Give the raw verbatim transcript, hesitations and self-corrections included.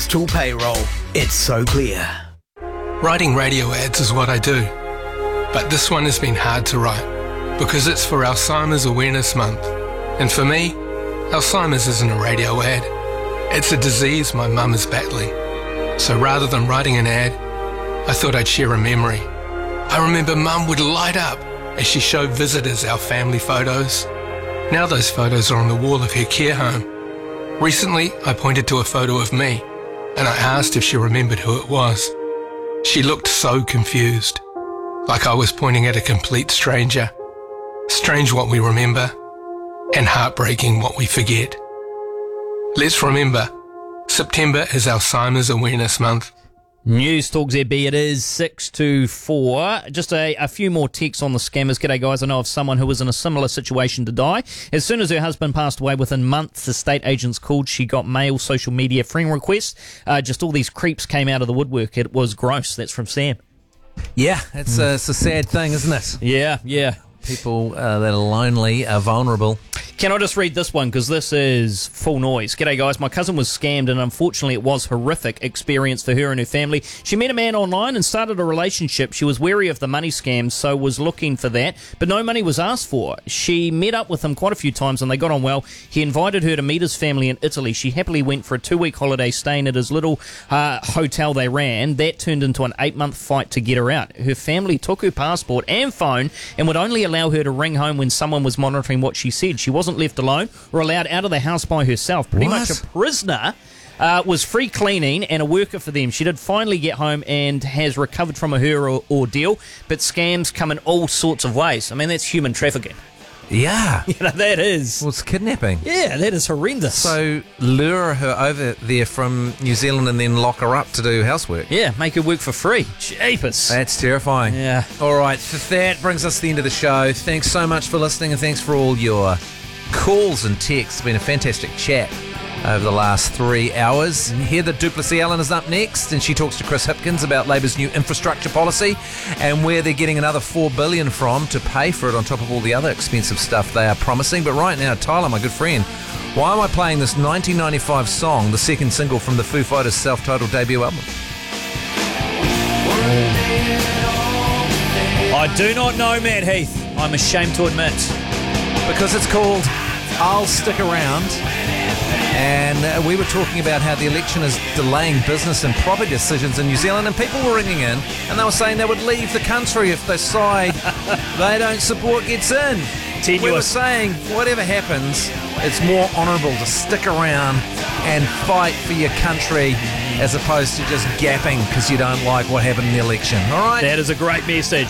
Business Tool Payroll. It's so clear. Writing radio ads is what I do, but this one has been hard to write because it's for Alzheimer's Awareness Month. And for me, Alzheimer's isn't a radio ad. It's a disease my mum is battling. So rather than writing an ad, I thought I'd share a memory. I remember Mum would light up as she showed visitors our family photos. Now those photos are on the wall of her care home. Recently, I pointed to a photo of me, and I asked if she remembered who it was. She looked so confused, like I was pointing at a complete stranger. Strange what we remember, and heartbreaking what we forget. Let's remember, September is Alzheimer's Awareness Month. News Talk Z B, it is six to four. Just a, a few more texts on the scammers. G'day guys, I know of someone who was in a similar situation to die. As soon as her husband passed away, within months, the state agents called. She got mail, social media, friend requests. Uh, just all these creeps came out of the woodwork. It was gross. That's from Sam. Yeah, it's, uh, it's a sad thing, isn't it? Yeah, yeah. People uh, that are lonely are vulnerable. Can I just read this one, because this is full noise. G'day guys, my cousin was scammed and unfortunately it was a horrific experience for her and her family. She met a man online and started a relationship. She was wary of the money scams, so was looking for that, but no money was asked for. She met up with him quite a few times and they got on well. He invited her to meet his family in Italy. She happily went for a two-week holiday staying at his little uh, hotel they ran. That turned into an eight-month fight to get her out. Her family took her passport and phone and would only allow her to ring home when someone was monitoring what she said. She wasn't left alone or allowed out of the house by herself. Pretty What? much a prisoner. Uh, was free cleaning and a worker for them. She did finally get home and has recovered from her or- ordeal, but scams come in all sorts of ways. I mean, that's human trafficking. Yeah. You know, that is. Well, it's kidnapping. Yeah, that is horrendous. So lure her over there from New Zealand and then lock her up to do housework. yeah, make her work for free. Jeepers. That's terrifying. Yeah. All right, that brings us to the end of the show. Thanks so much for listening and thanks for all your calls and texts. It's been a fantastic chat over the last three hours. Heather Duplessis-Allen is up next and she talks to Chris Hipkins about Labour's new infrastructure policy and where they're getting another four billion dollars from to pay for it on top of all the other expensive stuff they are promising. But right now, Tyler, my good friend, why am I playing this nineteen ninety-five song, the second single from the Foo Fighters' self-titled debut album? I do not know, Matt Heath. I'm ashamed to admit. Because it's called I'll Stick Around. And uh, we were talking about how the election is delaying business and property decisions in New Zealand, and people were ringing in and they were saying they would leave the country if the side they don't support gets in. Tenuous. We were saying whatever happens, it's more honourable to stick around and fight for your country as opposed to just gapping because you don't like what happened in the election. All right? That is a great message.